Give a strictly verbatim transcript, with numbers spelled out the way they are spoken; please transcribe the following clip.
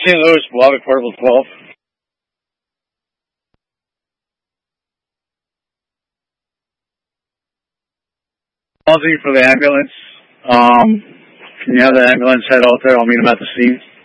Saint Louis, Blavic Portable twelve. Calling for the ambulance. Um, can you have the ambulance head out there? I'll meet him at the scene.